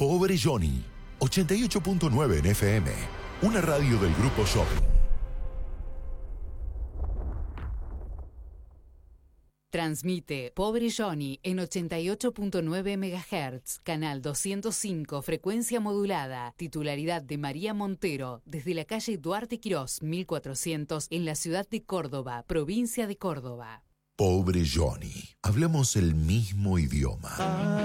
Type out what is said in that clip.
Pobre Johnny, 88.9 en FM, una radio del Grupo Shopping. Transmite Pobre Johnny en 88.9 MHz, canal 205, frecuencia modulada, titularidad de María Montero, desde la calle Duarte Quirós, 1400, en la ciudad de Córdoba, provincia de Córdoba. Pobre Johnny, hablamos el mismo idioma.